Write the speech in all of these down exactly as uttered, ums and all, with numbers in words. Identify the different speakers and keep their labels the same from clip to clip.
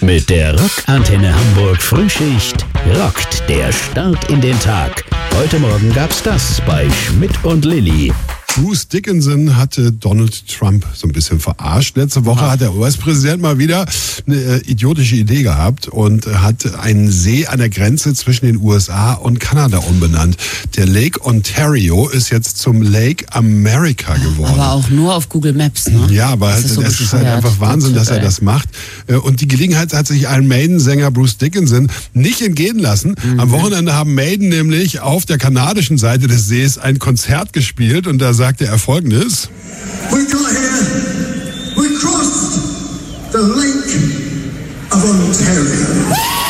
Speaker 1: Mit der Rockantenne Hamburg Frühschicht rockt der Start in den Tag. Heute Morgen gab's das bei Schmidt und Lilly.
Speaker 2: Bruce Dickinson hatte Donald Trump so ein bisschen verarscht. Letzte Woche hat der U S-Präsident mal wieder eine äh, idiotische Idee gehabt und äh, hat einen See an der Grenze zwischen den U S A und Kanada umbenannt. Der Lake Ontario ist jetzt zum Lake America geworden.
Speaker 3: Aber auch nur auf Google Maps, ne?
Speaker 2: Ja, aber es ist, so ist halt einfach Wahnsinn, dass er das macht. Und die Gelegenheit hat sich Iron Maiden-Sänger Bruce Dickinson nicht entgehen lassen. Mhm. Am Wochenende haben Maiden nämlich auf der kanadischen Seite des Sees ein Konzert gespielt und da sagte er Folgendes:
Speaker 4: We got here, we crossed the Lake of Ontario.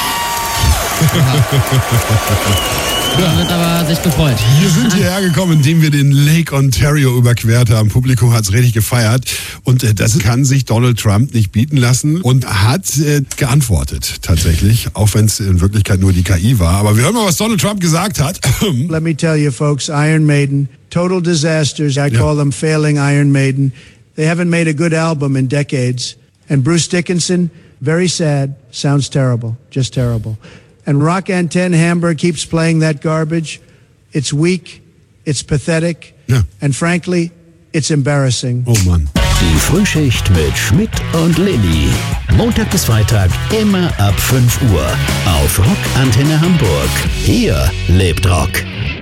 Speaker 3: Da wird aber sich gefreut.
Speaker 2: Wir sind hierher gekommen, indem wir den Lake Ontario überquert haben. Publikum hat es richtig gefeiert. Und äh, das kann sich Donald Trump nicht bieten lassen und hat äh, geantwortet tatsächlich, auch wenn es in Wirklichkeit nur die K I war. Aber wir hören mal, was Donald Trump gesagt hat.
Speaker 5: Let me tell you folks, Iron Maiden, total disasters. I call them failing Iron Maiden. They haven't made a good album in decades. And Bruce Dickinson, very sad, sounds terrible, just terrible. And Rock Antenne Hamburg keeps playing that garbage. It's weak, it's pathetic,
Speaker 2: ja.
Speaker 5: And frankly, it's embarrassing.
Speaker 2: Oh Mann.
Speaker 1: Die Frühschicht mit Schmidt und Lilly. Montag bis Freitag immer ab fünf Uhr auf Rockantenne Hamburg. Hier lebt Rock.